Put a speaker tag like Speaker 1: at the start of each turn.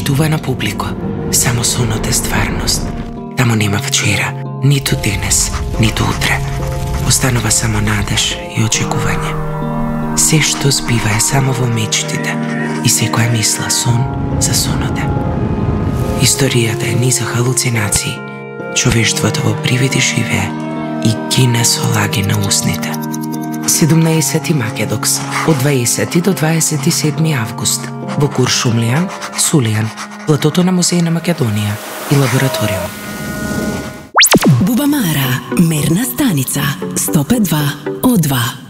Speaker 1: обидува на публико. Само сонот е стварност. Таму нема вчера, ниту денес, ниту утре. Останува само надеж и очекување. Се што збива е само во мечтите и секоја мисла сон за сонот е. Историјата е низ халуцинации. Човештвото во привиди живее и гине со лаги на усните. 17 Македокс од 20 до 27 август во Куршумлијан, Сулијан, платото на Музеј на Македонија и лабораториум.
Speaker 2: Бубамара, мерна станица 105.2 О2.